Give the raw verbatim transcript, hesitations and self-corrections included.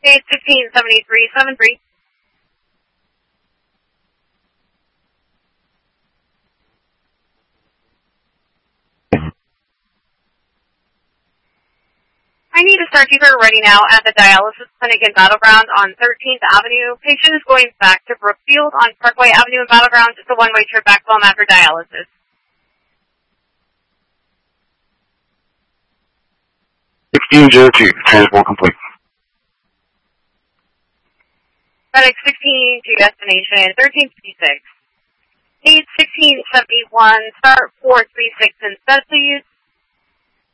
State sixteen seventy-three seventy-three. I need a star keeper ready now at the dialysis clinic in Battleground on thirteenth Avenue. Patient is going back to Brookfield on Parkway Avenue in Battleground. It's a one-way trip back home after dialysis. sixteen oh two, transport complete. FedEx sixteen to destination thirteen fifty-six. Eight sixteen seventy-one, start four three six instead, please.